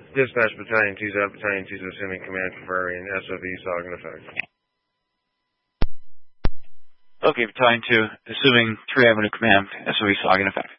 Dispatch Battalion 2's out, Battalion 2's assuming command conferring SOV SOG in effect. Okay, Battalion 2, assuming 3 Avenue command, SOV SOG in effect.